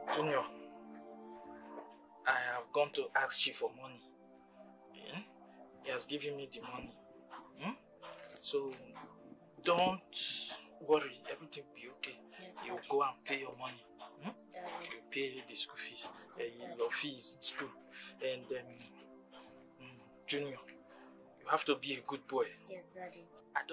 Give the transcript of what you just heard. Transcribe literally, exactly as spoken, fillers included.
Junior, I have gone to ask Chief for money. Hmm? He has given me the money. Hmm? So, don't worry, everything will be okay. Yes, you will go and pay your money. Hmm? Yes, Daddy. You pay the school fees, Yes, uh, your fees in school. And um, mm, Junior, you have to be a good boy. Yes, Daddy. I don't